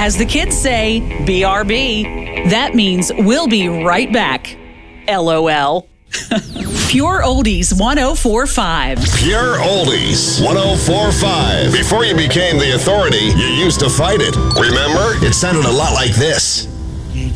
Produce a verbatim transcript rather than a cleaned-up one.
As the kids say, B R B. That means we'll be right back. L O L. Pure Oldies one oh four point five. Pure Oldies one oh four point five. Before you became the authority, you used to fight it. Remember? It sounded a lot like this.